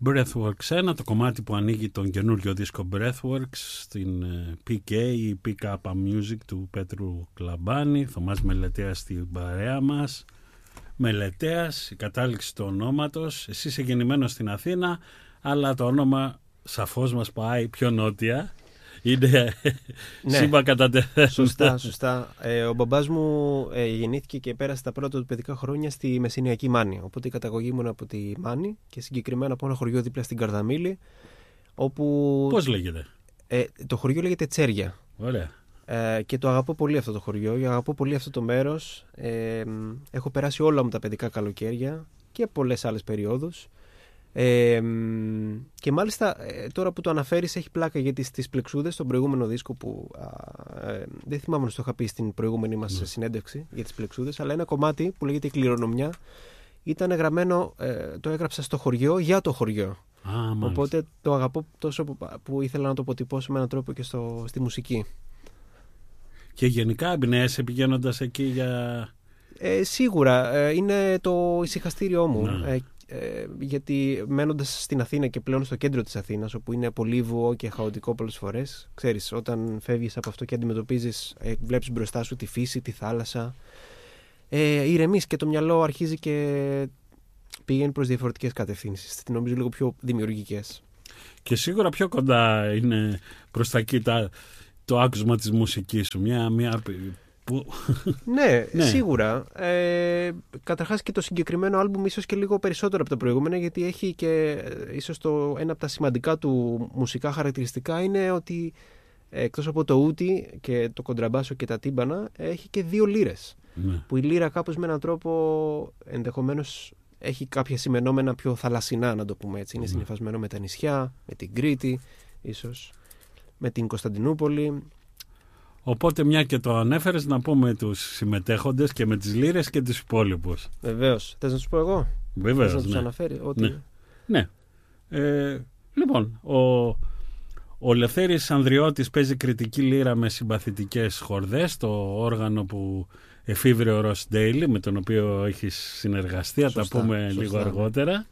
Breathworks 1, το κομμάτι που ανοίγει τον καινούριο δίσκο Breathworks στην PK ή Pick Up a Music του Πέτρου Κλαμπάνη. Θωμάς Μελετέας στην παρέα μας. Μελετέας, η κατάληξη του ονόματος. Εσύ είσαι γεννημένος στην Αθήνα, αλλά το όνομα σαφώς μας πάει πιο νότια. Είναι σύμπα κατά τεθέν. Σωστά. Ο μπαμπάς μου γεννήθηκε και πέρασε τα πρώτα του παιδικά χρόνια στη Μεσσηνιακή Μάνη. Οπότε η καταγωγή μου είναι από τη Μάνη και συγκεκριμένα από ένα χωριό δίπλα στην Καρδαμήλη. Όπου... Πώς λέγεται? Το χωριό λέγεται Τσέρια. Ωραία. Και το αγαπώ πολύ αυτό το χωριό, αγαπώ πολύ αυτό το μέρος. Έχω περάσει όλα μου τα παιδικά καλοκαίρια και πολλές άλλες περιόδους. Και μάλιστα τώρα που το αναφέρεις έχει πλάκα, γιατί στις Πλεξούδες, στον προηγούμενο δίσκο που δεν θυμάμαι να το είχα πει στην προηγούμενη μας συνέντευξη για τις Πλεξούδες, αλλά ένα κομμάτι που λέγεται «Κληρονομιά» ήταν γραμμένο, το έγραψα στο χωριό για το χωριό. Οπότε το αγαπώ τόσο που ήθελα να το αποτυπώσω με έναν τρόπο και στη μουσική. Και γενικά εμπνέεσαι πηγαίνοντας εκεί για... Σίγουρα, είναι το ησυχαστήριό μου. Γιατί μένοντας στην Αθήνα και πλέον στο κέντρο της Αθήνας, όπου είναι πολύβουο και χαοτικό πολλές φορές, ξέρεις, όταν φεύγεις από αυτό και αντιμετωπίζεις, βλέπεις μπροστά σου τη φύση, τη θάλασσα, ηρεμείς και το μυαλό αρχίζει και πηγαίνει προς διαφορετικές κατευθύνσεις, νομίζω λίγο πιο δημιουργικές. Και σίγουρα πιο κοντά είναι προς τα εκεί το άκουσμα της μουσικής σου, Ναι, σίγουρα. Καταρχάς και το συγκεκριμένο άλμπουμ ίσως και λίγο περισσότερο από τα προηγούμενα, γιατί έχει και ίσως ένα από τα σημαντικά του μουσικά χαρακτηριστικά είναι ότι εκτός από το ούτι και το κοντραμπάσο και τα τύμπανα έχει και 2 λύρες. Που η λύρα κάπως με έναν τρόπο ενδεχομένως έχει κάποια σημενόμενα πιο θαλασσινά, να το πούμε έτσι. Είναι συνυφασμένο με τα νησιά, με την Κρήτη ίσως, με την Κωνσταντινούπολη. Οπότε μια και το ανέφερες, να πούμε τους συμμετέχοντες και με τις λύρες και τους υπόλοιπους. Βεβαίως. Θες να τους πω εγώ? Βεβαίως, θες να τους αναφέρει? Ναι. Λοιπόν, ο Λευθέρης Ανδριώτης παίζει κριτική λύρα με συμπαθητικές χορδές, το όργανο που εφήβρε ο Ρος Ντέιλι, με τον οποίο έχεις συνεργαστεί, θα τα πούμε λίγο αργότερα.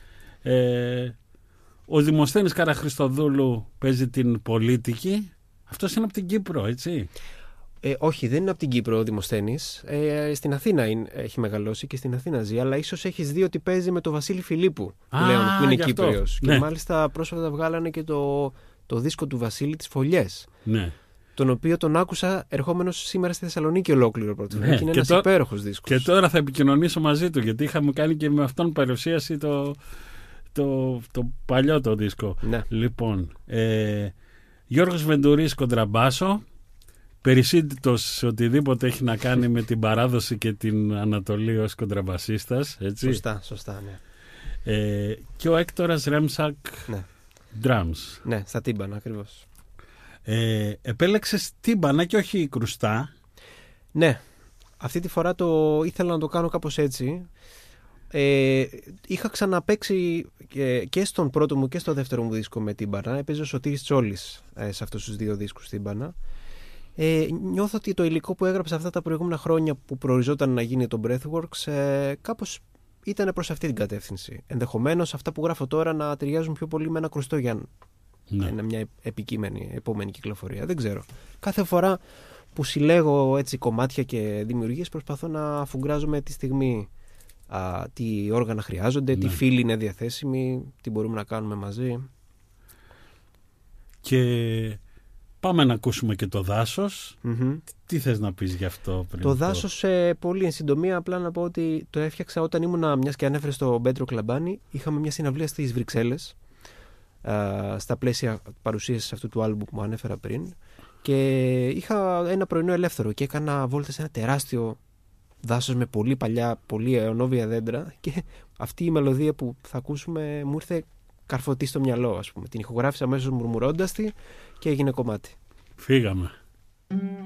Ο Δημοσθένης Καραχριστοδούλου παίζει την πολίτικη. Αυτός είναι από την Κύπρο, έτσι? Όχι, δεν είναι από την Κύπρο ο Δημοσθένης. Στην Αθήνα έχει μεγαλώσει και στην Αθήνα ζει, αλλά ίσως έχεις δει ότι παίζει με τον Βασίλη Φιλίππου, που είναι Κύπριος. Ναι. Και μάλιστα πρόσφατα βγάλανε και το δίσκο του Βασίλη, τις Φωλιές. Ναι. Τον οποίο τον άκουσα ερχόμενος σήμερα στη Θεσσαλονίκη ολόκληρο πρώτη φορά. Και είναι ένας υπέροχος δίσκος. Και τώρα θα επικοινωνήσω μαζί του, γιατί είχαμε κάνει και με αυτόν παρουσίαση το παλιό το δίσκο. Ναι. Λοιπόν, Γιώργος Βεντουρής κοντραμπάσο, περισσήτητος σε οτιδήποτε έχει να κάνει με την παράδοση και την Ανατολή ως κοντραμπασίστας, έτσι. Σωστά, ναι. Και ο Έκτορας Ρέμσακ, ναι. Drums. Ναι, στα τύμπανα ακριβώς. Επέλεξες τύμπανα και όχι κρουστά. Ναι, αυτή τη φορά ήθελα να το κάνω κάπως έτσι. Είχα ξαναπαίξει και στον πρώτο μου και στο δεύτερο μου δίσκο με τύμπανα. Έπαιζε ο Σωτήρης Τσόλης σε αυτούς τους 2 δίσκους τύμπανα. Νιώθω ότι το υλικό που έγραψα αυτά τα προηγούμενα χρόνια που προοριζόταν να γίνει το Breathworks κάπως ήταν προς αυτή την κατεύθυνση. Ενδεχομένως αυτά που γράφω τώρα να ταιριάζουν πιο πολύ με ένα κρουστό για μια επόμενη κυκλοφορία. Δεν ξέρω. Κάθε φορά που συλλέγω έτσι κομμάτια και δημιουργίες προσπαθώ να αφουγκράζομαι τη στιγμή τι όργανα χρειάζονται, τι φίλοι είναι διαθέσιμοι, τι μπορούμε να κάνουμε μαζί. Και πάμε να ακούσουμε και το Δάσος. Τι θες να πεις γι' αυτό πριν? Το Δάσος, πολύ εν συντομία, απλά να πω ότι το έφτιαξα όταν ήμουνα, μιας και ανέφερε στον Πέτρο Κλαμπάνη, είχαμε μια συναυλία στις Βρυξέλλες στα πλαίσια παρουσίασης αυτού του άλμπου που μου ανέφερα πριν, και είχα ένα πρωινό ελεύθερο και έκανα βόλτα σε ένα τεράστιο δάσος με πολύ παλιά, πολύ αιωνόβια δέντρα, και αυτή η μελωδία που θα ακούσουμε μου ήρθε καρφωτή στο μυαλό, ας πούμε. Την ηχογράφησα αμέσως μουρμουρώντας τη και έγινε κομμάτι. Φύγαμε.